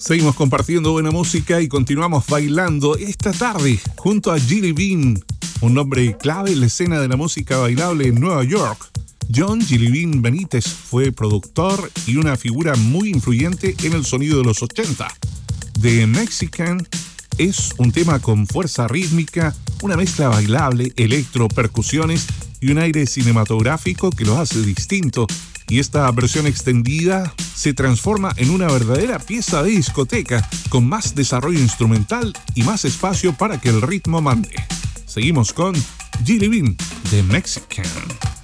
Seguimos compartiendo buena música y continuamos bailando esta tarde junto a Gilly Bean, un nombre clave en la escena de la música bailable en Nueva York. John Gilly Bean Benítez fue productor y una figura muy influyente en el sonido de los 80. The Mexican es un tema con fuerza rítmica, una mezcla bailable, electro, percusiones y un aire cinematográfico que lo hace distinto. Y esta versión extendida se transforma en una verdadera pieza de discoteca con más desarrollo instrumental y más espacio para que el ritmo mande. Seguimos con Gilly Bean, The Mexican.